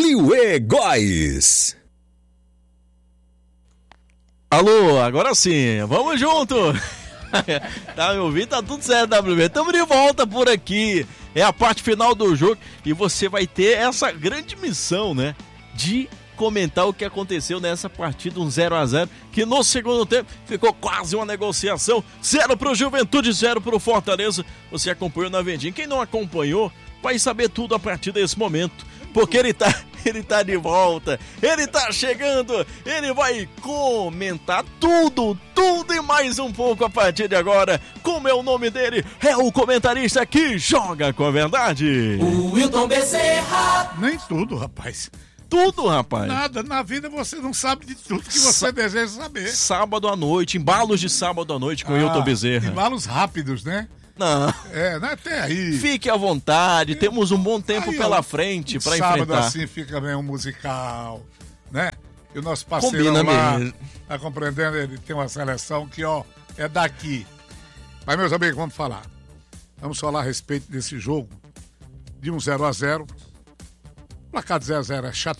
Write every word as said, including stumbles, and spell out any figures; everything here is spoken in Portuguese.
Liuê Góes. Alô, agora sim, vamos junto. Tá me ouvindo? Tá tudo certo, W B. Estamos de volta por aqui. É a parte final do jogo e você vai ter essa grande missão, né? De comentar o que aconteceu nessa partida, um zero a zero, que no segundo tempo ficou quase uma negociação. Zero pro Juventude, zero pro Fortaleza. Você acompanhou na Vendinha. Quem não acompanhou vai saber tudo a partir desse momento, porque ele tá, ele tá de volta, ele tá chegando, ele vai comentar tudo, tudo e mais um pouco a partir de agora. Como é o nome dele? É o comentarista que joga com a verdade. O Wilton Bezerra. Nem tudo, rapaz. Tudo, rapaz. Nada, na vida você não sabe de tudo que você Sa- deseja saber. Sábado à noite, embalos de sábado à noite com o ah, Wilton Bezerra. Embalos rápidos, né? Não. É, né? Até aí. Fique à vontade, temos um bom tempo aí, pela ó, frente para sábado enfrentar. assim fica bem um musical, né? E o nosso parceiro Combina lá, mesmo. tá compreendendo? Ele tem uma seleção que, ó, é daqui. Mas, meus amigos, vamos falar. Vamos falar a respeito desse jogo de um zero a zero. O placar de zero a zero é chato